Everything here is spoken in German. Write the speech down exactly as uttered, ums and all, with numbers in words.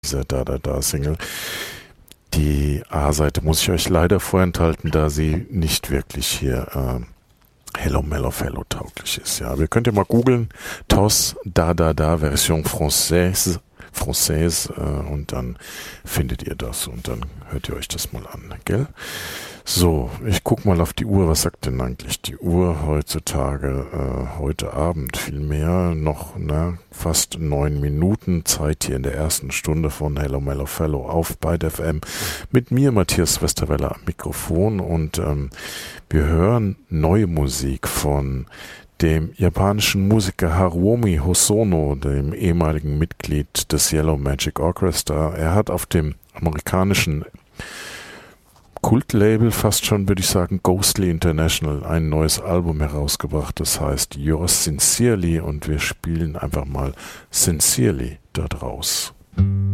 Diese Da-Da-Da-Single. Die A-Seite muss ich euch leider vorenthalten, da sie nicht wirklich hier äh, Hello Mellow Fellow tauglich ist. Ja, wir könnt ihr mal googeln, Toss Da-Da-Da Version Française, Française äh, und dann findet ihr das und dann hört ihr euch das mal an, gell? So, ich guck mal auf die Uhr. Was sagt denn eigentlich die Uhr heutzutage? Äh, heute Abend vielmehr noch ne, fast neun Minuten Zeit hier in der ersten Stunde von Hello Mellow Fellow auf Byte F M mit mir, Matthias Westerwelle, am Mikrofon und ähm, wir hören neue Musik von dem japanischen Musiker Haruomi Hosono, dem ehemaligen Mitglied des Yellow Magic Orchestra. Er hat auf dem amerikanischen Kultlabel, fast schon würde ich sagen, Ghostly International, ein neues Album herausgebracht, das heißt Yours Sincerely und wir spielen einfach mal Sincerely dort raus.